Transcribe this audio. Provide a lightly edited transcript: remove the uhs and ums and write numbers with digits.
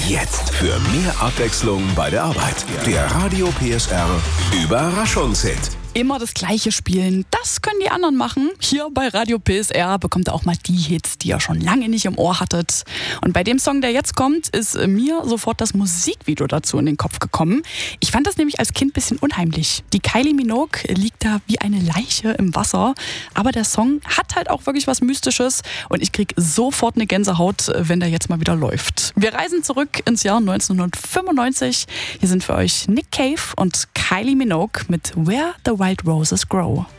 Jetzt für mehr Abwechslung bei der Arbeit. Der Radio PSR Überraschungshit. Immer das Gleiche spielen, das können die anderen machen. Hier bei Radio PSR bekommt ihr auch mal die Hits, die ihr schon lange nicht im Ohr hattet. Und bei dem Song, der jetzt kommt, ist mir sofort das Musikvideo dazu in den Kopf gekommen. Ich fand das nämlich als Kind ein bisschen unheimlich. Die Kylie Minogue liegt da wie eine Leiche im Wasser. Aber der Song hat halt auch wirklich was Mystisches. Und ich krieg sofort eine Gänsehaut, wenn der jetzt mal wieder läuft. Wir reisen zurück ins Jahr 1995. Hier sind für euch Nick Cave und Kylie Minogue mit Where the Wild Roses Grow.